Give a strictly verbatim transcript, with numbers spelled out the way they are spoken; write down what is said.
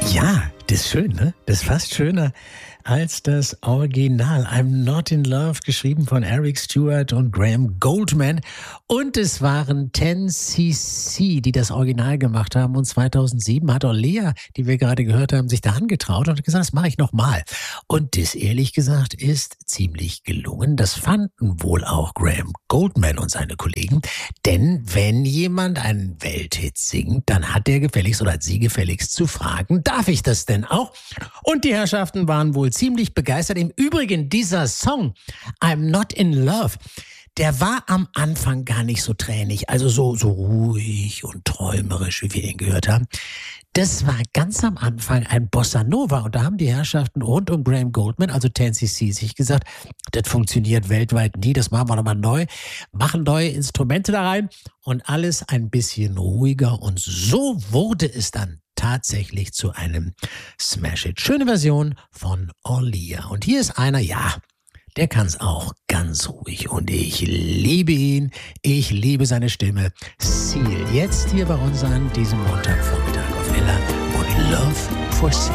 Ja, das ist schön, ne? Das ist fast schöner als das Original. I'm Not in Love, geschrieben von Eric Stewart und Graham Goldman. Und es waren zehn C C, die das Original gemacht haben. Und zweitausendsieben hat auch Lea, die wir gerade gehört haben, sich da angetraut und hat gesagt, das mache ich nochmal. Und das, ehrlich gesagt, ist ziemlich gelungen. Das fanden wohl auch Graham Goldman und seine Kollegen. Denn wenn jemand einen Welthit singt, dann hat er gefälligst oder hat sie gefälligst zu fragen, darf ich das denn auch? Und die Herrschaften waren wohl ziemlich begeistert. Im Übrigen, dieser Song, I'm Not in Love, der war am Anfang gar nicht so tränig, also so, so ruhig und träumerisch, wie wir ihn gehört haben. Das war ganz am Anfang ein Bossa Nova und da haben die Herrschaften rund um Graham Goldman, also zehn C C, sich gesagt, das funktioniert weltweit nie, das machen wir nochmal neu, machen neue Instrumente da rein und alles ein bisschen ruhiger und so wurde es dann tatsächlich zu einem Smash-Hit. Schöne Version von Aaliyah. Und hier ist einer, ja, der kann es auch ganz ruhig und ich liebe ihn, ich liebe seine Stimme. Seal, jetzt hier bei uns an diesem Montagvormittag auf Ella und Love for Sale.